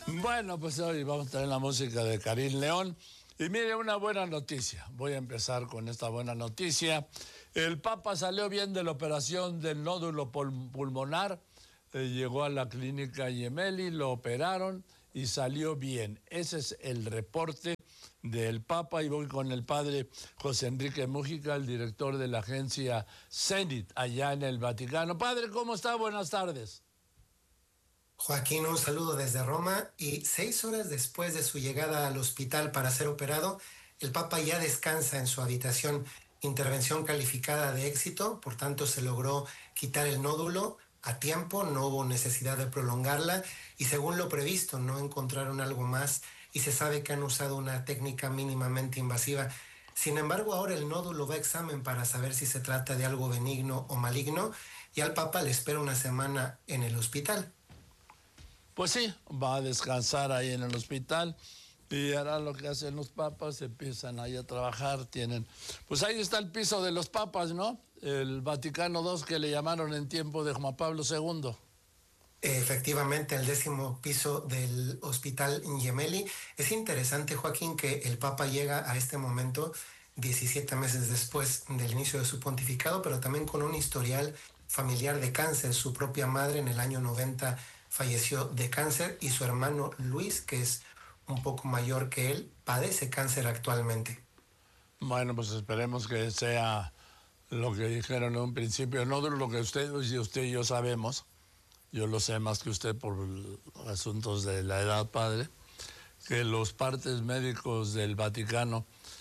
Bueno, pues hoy vamos a tener la música de Karim León. Y mire, una buena noticia. Voy a empezar con esta buena noticia. El Papa salió bien de la operación del nódulo pulmonar. Llegó a la clínica Gemelli, lo operaron y salió bien. Ese es el reporte del Papa. Y voy con el padre José Enrique Mújica, el director de la agencia Zenit, allá en el Vaticano. Padre, ¿cómo está? Buenas tardes. Joaquín, un saludo desde Roma. Y 6 horas después de su llegada al hospital para ser operado, el Papa ya descansa en su habitación. Intervención calificada de éxito, por tanto se logró quitar el nódulo a tiempo, no hubo necesidad de prolongarla y según lo previsto no encontraron algo más y se sabe que han usado una técnica mínimamente invasiva. Sin embargo, ahora el nódulo va a examen para saber si se trata de algo benigno o maligno y al Papa le espera una semana en el hospital. Pues sí, va a descansar ahí en el hospital y hará lo que hacen los papas, empiezan ahí a trabajar, pues ahí está el piso de los papas, ¿no? El Vaticano II que le llamaron en tiempo de Juan Pablo II. Efectivamente, el 10º piso del Hospital Gemelli. Es interesante, Joaquín, que el Papa llega a este momento 17 meses después del inicio de su pontificado, pero también con un historial familiar de cáncer. Su propia madre en el año 90 falleció de cáncer y su hermano Luis, que es un poco mayor que él, padece cáncer actualmente. Bueno, pues esperemos que sea lo que dijeron en un principio, no de lo que usted y yo sabemos. Yo lo sé más que usted por asuntos de la edad, padre, que los partes médicos del Vaticano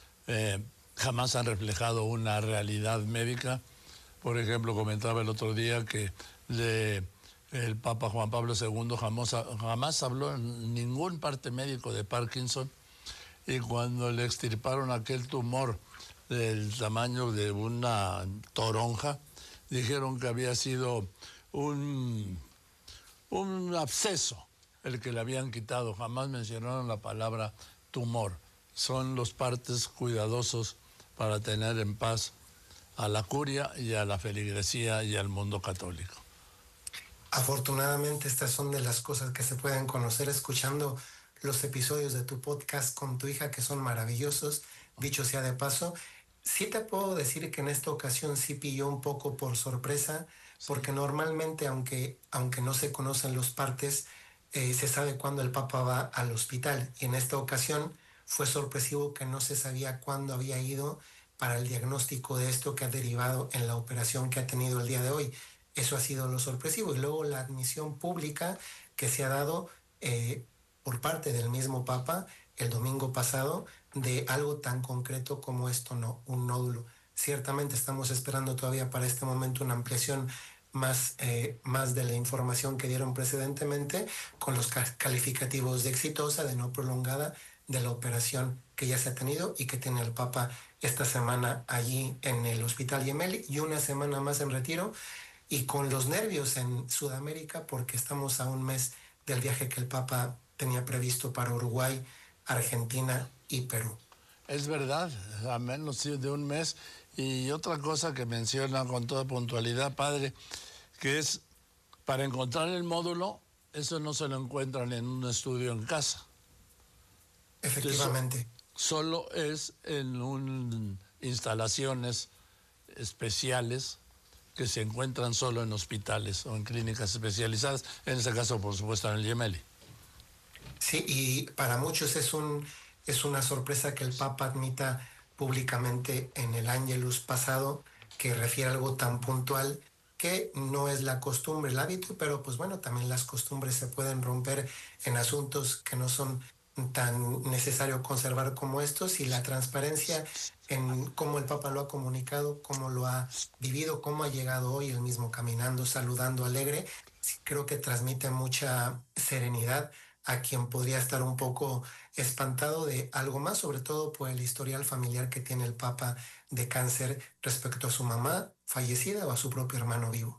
jamás han reflejado una realidad médica. Por ejemplo, comentaba el otro día que el Papa Juan Pablo II jamás habló en ningún parte médico de Parkinson, y cuando le extirparon aquel tumor del tamaño de una toronja, dijeron que había sido un absceso el que le habían quitado. Jamás mencionaron la palabra tumor. Son los partes cuidadosos para tener en paz a la curia y a la feligresía y al mundo católico. Afortunadamente, estas son de las cosas que se pueden conocer escuchando los episodios de tu podcast con tu hija, que son maravillosos, dicho sea de paso. Sí te puedo decir que en esta ocasión sí pilló un poco por sorpresa, porque normalmente, aunque no se conocen los partes, se sabe cuándo el Papa va al hospital. Y en esta ocasión fue sorpresivo que no se sabía cuándo había ido para el diagnóstico de esto que ha derivado en la operación que ha tenido el día de hoy. Eso ha sido lo sorpresivo. Y luego la admisión pública que se ha dado por parte del mismo Papa el domingo pasado de algo tan concreto como esto, no, un nódulo. Ciertamente estamos esperando todavía para este momento una ampliación más de la información que dieron precedentemente con los calificativos de exitosa, de no prolongada, de la operación que ya se ha tenido y que tiene el Papa esta semana allí en el Hospital Gemelli y una semana más en retiro y con los nervios en Sudamérica porque estamos a un mes del viaje que el Papa tenía previsto para Uruguay, Argentina y Perú. Es verdad, a menos de un mes. Y otra cosa que menciona con toda puntualidad, padre, que es para encontrar el módulo, eso no se lo encuentran en un estudio en casa. Efectivamente. Solo es en instalaciones especiales que se encuentran solo en hospitales o en clínicas especializadas, en este caso, por supuesto, en el Gemelli. Sí, y para muchos es una sorpresa que el Papa admita públicamente en el Ángelus pasado que refiere algo tan puntual que no es la costumbre, el hábito, pero pues bueno, también las costumbres se pueden romper en asuntos que no son tan necesario conservar como estos, y la transparencia en cómo el Papa lo ha comunicado, cómo lo ha vivido, cómo ha llegado hoy él mismo caminando, saludando alegre, creo que transmite mucha serenidad a quien podría estar un poco espantado de algo más, sobre todo por el historial familiar que tiene el Papa de cáncer respecto a su mamá fallecida o a su propio hermano vivo.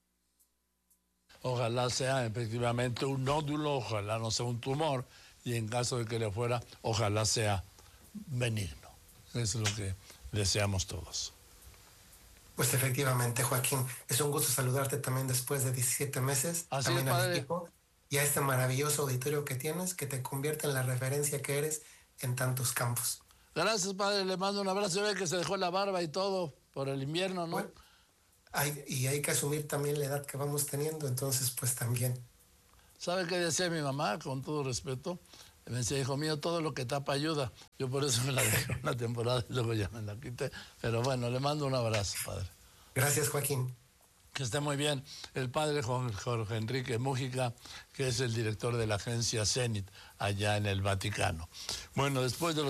Ojalá sea efectivamente un nódulo, ojalá no sea un tumor, y en caso de que le fuera, ojalá sea benigno. Eso es lo que deseamos todos. Pues efectivamente, Joaquín, es un gusto saludarte también después de 17 meses. Así también es, al padre. equipo. y a este maravilloso auditorio que tienes, que te convierte en la referencia que eres en tantos campos. Gracias, padre, le mando un abrazo. Ve que se dejó la barba y todo por el invierno, ¿no? Bueno, hay que asumir también la edad que vamos teniendo, entonces pues también. ¿Sabe qué decía mi mamá? Con todo respeto. Me decía, hijo mío, todo lo que tapa ayuda. Yo por eso me la dejé una temporada y luego ya me la quité. Pero bueno, le mando un abrazo, padre. Gracias, Joaquín. Que esté muy bien. El padre Jorge Enrique Mújica, que es el director de la agencia Zenit, allá en el Vaticano. Bueno, después de los